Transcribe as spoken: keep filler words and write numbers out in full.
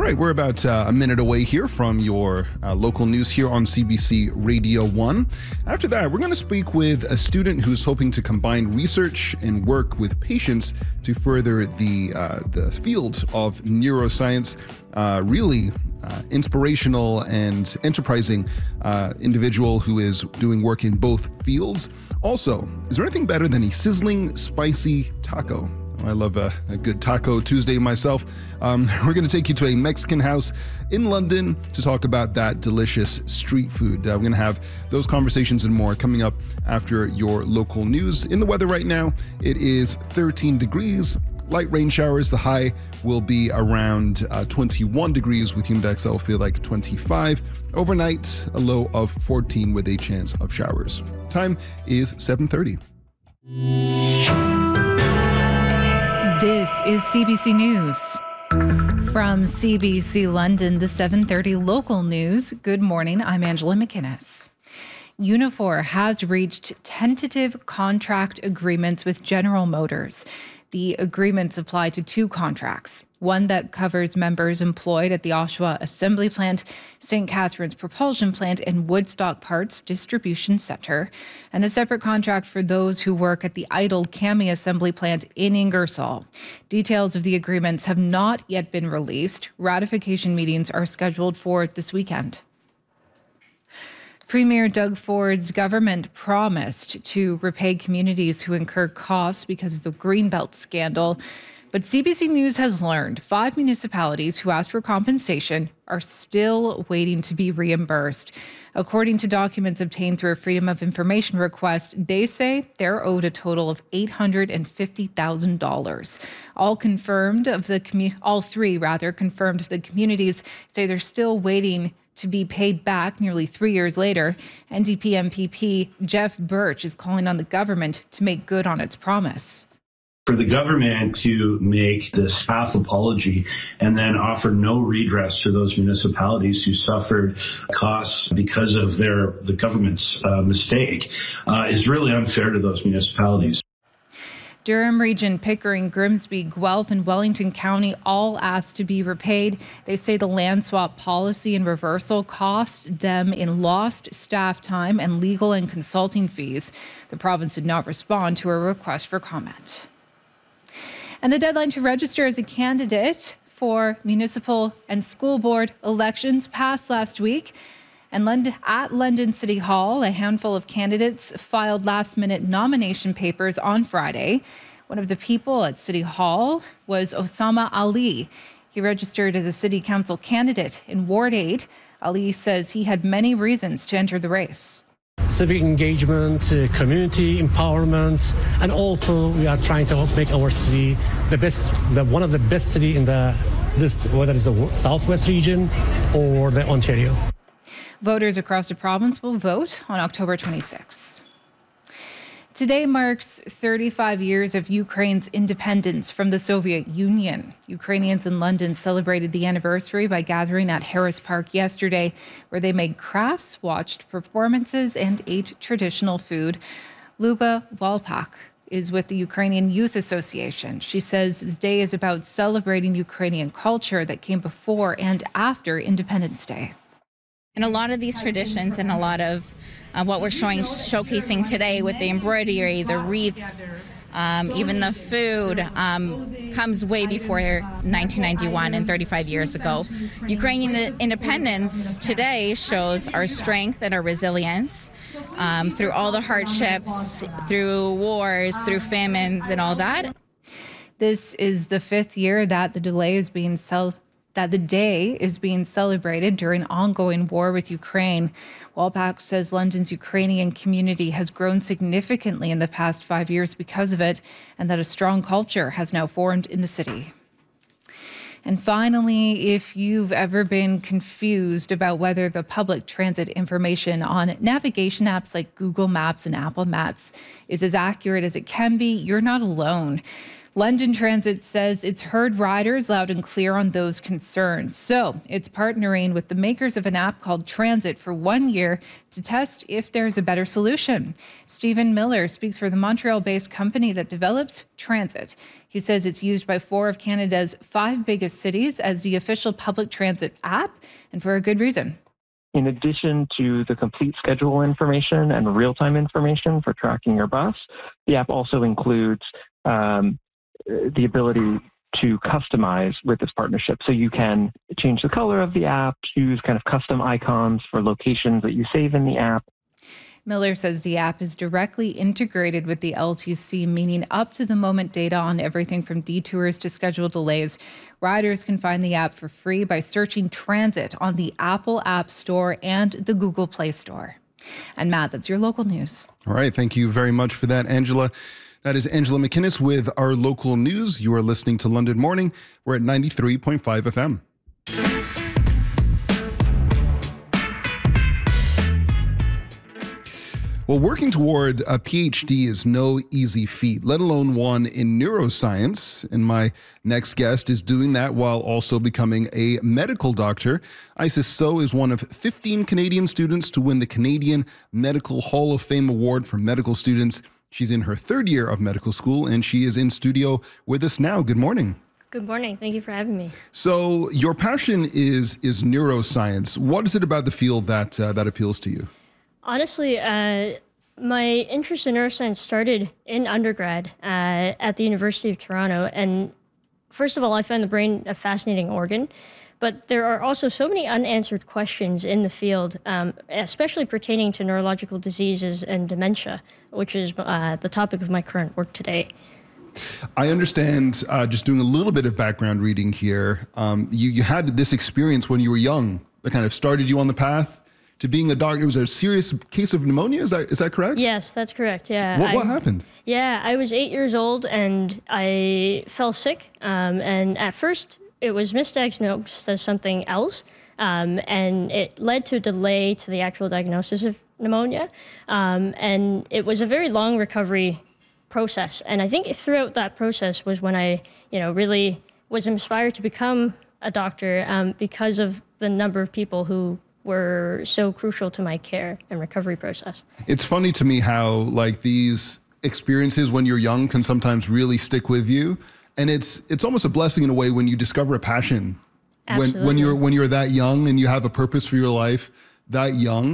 right, we're about uh, a minute away here from your uh, local news here on C B C Radio one. After that, we're going to speak with a student who's hoping to combine research and work with patients to further the uh, the field of neuroscience. Uh, really uh, inspirational and enterprising uh, individual who is doing work in both fields. Also, is there anything better than a sizzling, spicy taco? I love a, a good Taco Tuesday myself. Um, we're going to take you to a Mexican house in London to talk about that delicious street food. Uh, we're going to have those conversations and more coming up after your local news. In the weather right now, it is thirteen degrees. Light rain showers. The high will be around uh, twenty-one degrees with humidex. That will feel like twenty-five. Overnight, a low of fourteen with a chance of showers. Time is seven thirty. This is C B C News. From C B C London, the seven thirty local news. Good morning, I'm Angela McInnes. Unifor has reached tentative contract agreements with General Motors. The agreements apply to two contracts, one that covers members employed at the Oshawa Assembly Plant, Saint Catharines Propulsion Plant, and Woodstock Parts Distribution Centre, and a separate contract for those who work at the idled Kami Assembly Plant in Ingersoll. Details of the agreements have not yet been released. Ratification meetings are scheduled for this weekend. Premier Doug Ford's government promised to repay communities who incur costs because of the Greenbelt scandal. But C B C News has learned five municipalities who asked for compensation are still waiting to be reimbursed. According to documents obtained through a Freedom of Information request, they say they're owed a total of eight hundred fifty thousand dollars. All confirmed of the commu- all three rather confirmed of the communities say they're still waiting to be paid back nearly three years later. N D P M P P Jeff Birch is calling on the government to make good on its promise. For the government to make this half apology and then offer no redress to those municipalities who suffered costs because of their the government's uh, mistake uh, is really unfair to those municipalities. Durham Region, Pickering, Grimsby, Guelph, and Wellington County all asked to be repaid. They say the land swap policy and reversal cost them in lost staff time and legal and consulting fees. The province did not respond to a request for comment. And the deadline to register as a candidate for municipal and school board elections passed last week. And London, at London City Hall, a handful of candidates filed last-minute nomination papers on Friday. One of the people at City Hall was Osama Ali. He registered as a city council candidate in Ward eight. Ali says he had many reasons to enter the race. Civic engagement, uh, community empowerment, and also we are trying to make our city the best, the one of the best city in the this, whether it's the Southwest region or the Ontario. Voters across the province will vote on October twenty-sixth. Today marks thirty-five years of Ukraine's independence from the Soviet Union. Ukrainians in London celebrated the anniversary by gathering at Harris Park yesterday, where they made crafts, watched performances, and ate traditional food. Luba Volpak is with the Ukrainian Youth Association. She says the day is about celebrating Ukrainian culture that came before and after Independence Day. And a lot of these traditions and a lot of uh, what we're showing, showcasing today with the embroidery, the wreaths, um, even the food um, comes way before nineteen ninety-one and thirty-five years ago. Ukrainian independence today shows our strength and our resilience um, through all the hardships, through wars, through famines and all that. This is the fifth year that the delay is being celebrated. that the day is being celebrated during ongoing war with Ukraine. Walpak says London's Ukrainian community has grown significantly in the past five years because of it, and that a strong culture has now formed in the city. And finally, if you've ever been confused about whether the public transit information on navigation apps like Google Maps and Apple Maps is as accurate as it can be, you're not alone. London Transit says it's heard riders loud and clear on those concerns. So it's partnering with the makers of an app called Transit for one year to test if there's a better solution. Stephen Miller speaks for the Montreal-based company that develops Transit. He He says it's used by four of Canada's five biggest cities as the official public transit app, and for a good reason. In addition to the complete schedule information and real-time information for tracking your bus, the app also includes um, the ability to customize with this partnership. So you can change the color of the app, choose kind of custom icons for locations that you save in the app. Miller says the app is directly integrated with the L T C, meaning up to the moment data on everything from detours to schedule delays. Riders can find the app for free by searching Transit on the Apple App Store and the Google Play Store. And Matt, that's your local news. All right. Thank you very much for that, Angela. That is Angela McInnes with our local news. You are listening to London Morning. We're at ninety-three point five F M. Well, working toward a P H D is no easy feat, let alone one in neuroscience. And my next guest is doing that while also becoming a medical doctor. Isis So is one of fifteen Canadian students to win the Canadian Medical Hall of Fame Award for medical students. She's in her third year of medical school, and she is in studio with us now. Good morning. Good morning. Thank you for having me. So your passion is is neuroscience. What is it about the field that uh, that appeals to you? Honestly, uh, my interest in neuroscience started in undergrad uh, at the University of Toronto. And first of all, I find the brain a fascinating organ. But there are also so many unanswered questions in the field, um, especially pertaining to neurological diseases and dementia, which is uh, the topic of my current work today. I understand, uh, just doing a little bit of background reading here, um, you, you had this experience when you were young that kind of started you on the path to being a doctor. It was a serious case of pneumonia. Is that is that correct? Yes, that's correct. Yeah. What, I, what happened? Yeah, I was eight years old and I fell sick. Um, and at first it was misdiagnosed as something else. Um, and it led to a delay to the actual diagnosis of pneumonia. Um, and it was a very long recovery process. And I think throughout that process was when I, you know, really was inspired to become a doctor um, because of the number of people who were so crucial to my care and recovery process. It's funny to me how like these experiences when you're young can sometimes really stick with you. And it's it's almost a blessing in a way when you discover a passion. Absolutely. When when you're when you're that young and you have a purpose for your life that young.